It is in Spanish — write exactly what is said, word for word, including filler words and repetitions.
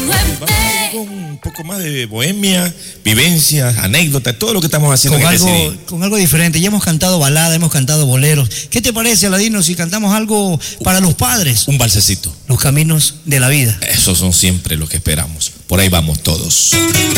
Un poco más de bohemia, vivencias, anécdotas, todo lo que estamos haciendo con en algo, este C D. con algo diferente. Ya hemos cantado balada, hemos cantado boleros. ¿Qué te parece, Aladino, si cantamos algo para los padres? Un balsecito. Los caminos de la vida. Esos son siempre los que esperamos. Por ahí vamos todos.